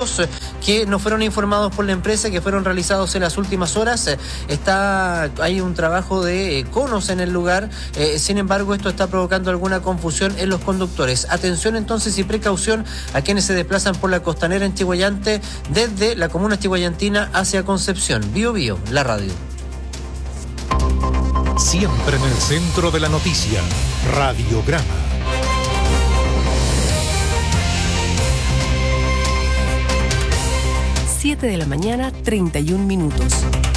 hechos que no fueron informados por la empresa, que fueron realizados en las últimas horas. Hay un trabajo de conos en el lugar, sin embargo esto está provocando alguna confusión en los conductores. Atención entonces y precaución a quienes se desplazan por la costanera en Chiguayante desde la comuna chiguayantina hacia Concepción. Bio Bio, la radio. Siempre en el centro de la noticia, Radiograma. 7 de la mañana, 31 minutos.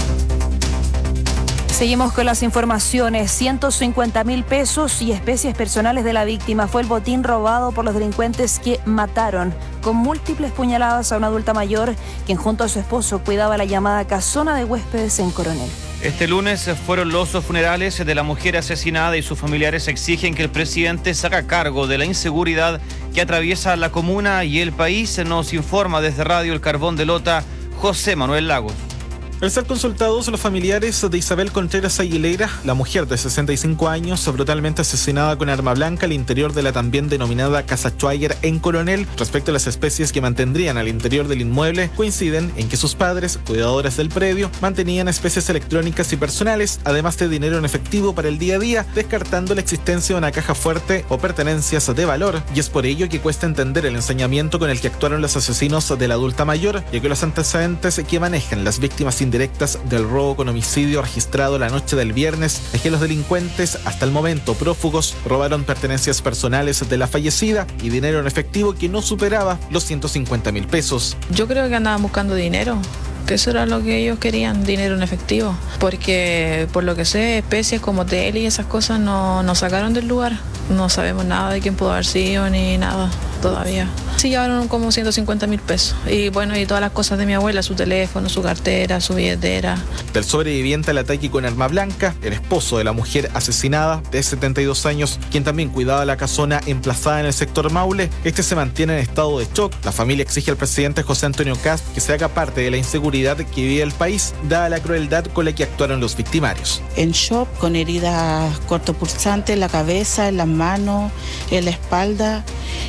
Seguimos con las informaciones. 150.000 pesos y especies personales de la víctima fue el botín robado por los delincuentes que mataron con múltiples puñaladas a una adulta mayor, quien junto a su esposo cuidaba la llamada casona de huéspedes en Coronel. Este lunes fueron los funerales de la mujer asesinada y sus familiares exigen que el presidente se haga cargo de la inseguridad que atraviesa la comuna y el país. Nos informa desde Radio El Carbón de Lota, José Manuel Lagos. Al ser consultados los familiares de Isabel Contreras Aguilera, la mujer de 65 años brutalmente asesinada con arma blanca al interior de la también denominada Casa Schweiger en Coronel, respecto a las especies que mantendrían al interior del inmueble, coinciden en que sus padres, cuidadores del predio, mantenían especies electrónicas y personales, además de dinero en efectivo para el día a día, descartando la existencia de una caja fuerte o pertenencias de valor, y es por ello que cuesta entender el ensañamiento con el que actuaron los asesinos de la adulta mayor, ya que los antecedentes que manejan las víctimas indirectas del robo con homicidio registrado la noche del viernes es que los delincuentes, hasta el momento prófugos, robaron pertenencias personales de la fallecida y dinero en efectivo que no superaba los 150.000 pesos. Yo creo que andaban buscando dinero, que eso era lo que ellos querían, dinero en efectivo, porque por lo que sé, especies como tele y esas cosas no sacaron del lugar. No sabemos nada de quién pudo haber sido ni nada todavía. Sí, llevaron como 150.000 pesos. Y bueno, y todas las cosas de mi abuela, su teléfono, su cartera, su billetera. Del sobreviviente al ataque con arma blanca, el esposo de la mujer asesinada, de 72 años, quien también cuidaba la casona emplazada en el sector Maule, se mantiene en estado de shock. La familia exige al presidente José Antonio Kast que se haga parte de la inseguridad que vive el país, dada la crueldad con la que actuaron los victimarios. En shock, con heridas cortopulsantes en la cabeza, en las manos, en la espalda.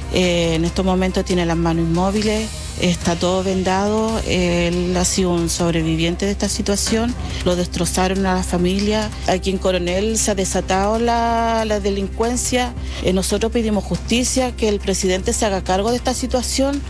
En estos momentos tiene las manos inmóviles, está todo vendado. Él ha sido un sobreviviente de esta situación. Lo destrozaron a la familia. Aquí en Coronel se ha desatado la delincuencia. Nosotros pedimos justicia, que el presidente se haga cargo de esta situación,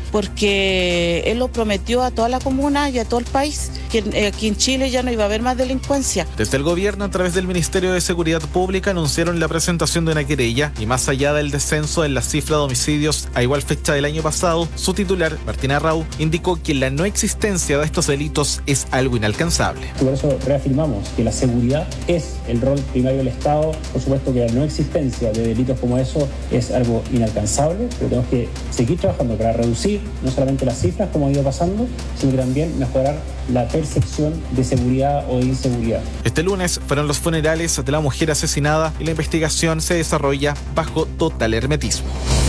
porque él lo prometió a toda la comuna y a todo el país, que aquí en Chile ya no iba a haber más delincuencia. Desde el gobierno, a través del Ministerio de Seguridad Pública, anunciaron la presentación de una querella, y más allá del descenso en la cifra de homicidios a igual fecha del año pasado, su titular, Martina Raúl, indicó que la no existencia de estos delitos es algo inalcanzable. Por eso reafirmamos que la seguridad es el rol primario del Estado. Por supuesto que la no existencia de delitos como eso es algo inalcanzable, pero tenemos que seguir trabajando para reducir no solamente las cifras como ha ido pasando, sino que también mejorar la percepción de seguridad o de inseguridad. Este lunes fueron los funerales de la mujer asesinada y la investigación se desarrolla bajo total hermetismo.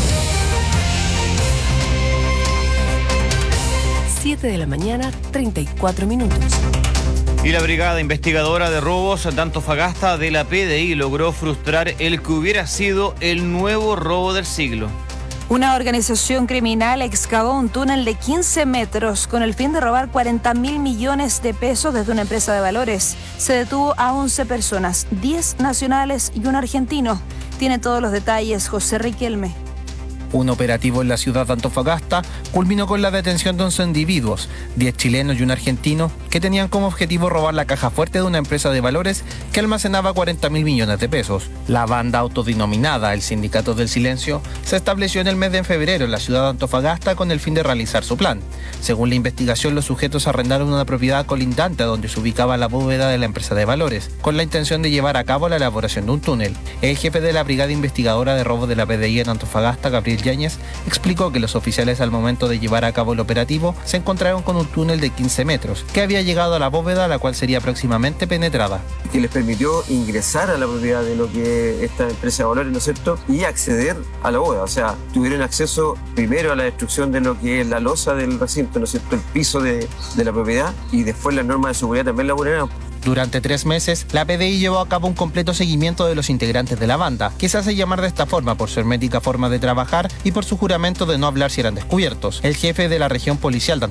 7 de la mañana, 34 minutos. Y la Brigada Investigadora de Robos de Antofagasta de la PDI logró frustrar el que hubiera sido el nuevo robo del siglo. Una organización criminal excavó un túnel de 15 metros con el fin de robar 40.000 millones de pesos desde una empresa de valores. Se detuvo a 11 personas, 10 nacionales y un argentino. Tiene todos los detalles José Riquelme. Un operativo en la ciudad de Antofagasta culminó con la detención de 11 individuos, 10 chilenos y un argentino, que tenían como objetivo robar la caja fuerte de una empresa de valores que almacenaba 40.000 millones de pesos. La banda autodenominada El Sindicato del Silencio se estableció en el mes de febrero en la ciudad de Antofagasta con el fin de realizar su plan. Según la investigación, los sujetos arrendaron una propiedad colindante donde se ubicaba la bóveda de la empresa de valores, con la intención de llevar a cabo la elaboración de un túnel. El jefe de la Brigada Investigadora de Robos de la PDI en Antofagasta, Gabriel Yáñez, explicó que los oficiales al momento de llevar a cabo el operativo se encontraron con un túnel de 15 metros que había llegado a la bóveda, la cual sería próximamente penetrada. Que les permitió ingresar a la propiedad de lo que esta empresa de valores, ¿no es cierto?, y acceder a la bóveda. O sea, tuvieron acceso primero a la destrucción de lo que es la losa del recinto, ¿no es cierto?, el piso de la propiedad, y después las normas de seguridad también la vulneraron. Durante 3 meses, la PDI llevó a cabo un completo seguimiento de los integrantes de la banda, que se hace llamar de esta forma por su hermética forma de trabajar y por su juramento de no hablar si eran descubiertos. El jefe de la región policial de